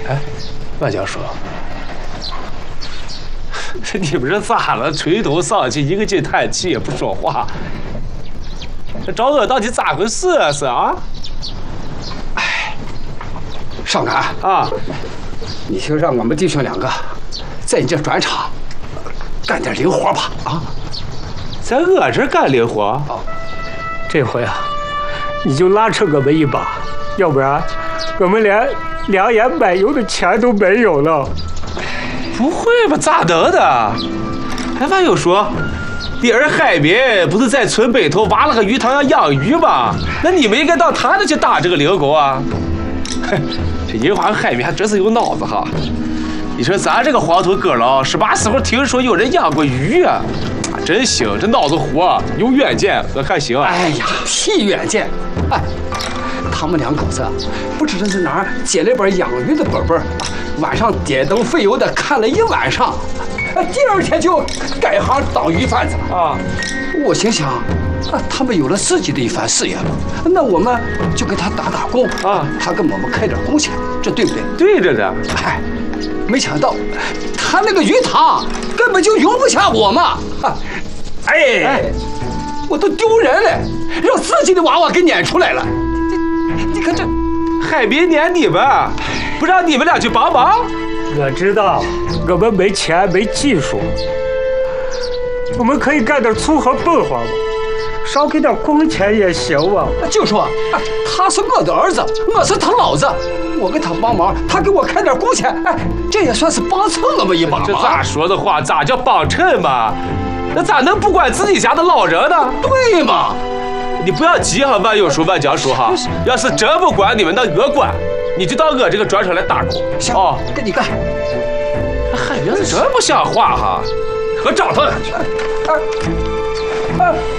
哎，万教授，你们这咋了？垂头丧气，一个劲叹气也不说话。这找我到底咋回事啊？是啊？ 哎，少安啊， 你就让我们弟兄两个在你这砖厂干点零活吧啊！ 在我这干零活？ 哦， 这回啊，你就拉扯我们一把，要不然我们连粮盐买油的钱都没有了。 不会吧？咋能的？还万有说，你儿海边不是在村北头挖了个鱼塘要养鱼吗？那你们应该到他那去打这个零工啊！哼，这银华海边还真是有脑子哈！你说咱这个黄头哥佬是嘛时候听说有人养过鱼啊？真行，这脑子活，有远见，我看行。 哎呀，屁远见！哎，他们两口子不知道是哪儿捡了本养鱼的本本，晚上点灯费油的看了一晚上，第二天就改行当鱼贩子了啊！我心想，他们有了自己的一番事业了，那我们就给他打打工啊，他给我们开点工钱，这对不对？ 对着呢。 哎，没想到他那个鱼塘根本就容不下我们。哎，我都丢人了，让自己的娃娃给撵出来了。你看这， 海别撵你们，不让你们俩去帮忙。 我知道，我们没钱没技术，我们可以干点粗活笨活嘛，少给点工钱也行啊。 就说他是我的儿子，我是他老子，我给他帮忙，他给我开点工钱，哎，这也算是帮衬我们一把。 这咋说的话，咋叫帮衬嘛？那咋能不管自己家的老人呢？ 对嘛？ 你不要急哈，万有叔、万江叔哈。要是真不管你们，那我管，你就到我这个砖厂来打工。 行，跟你干。 海员子真不像话哈，我找他。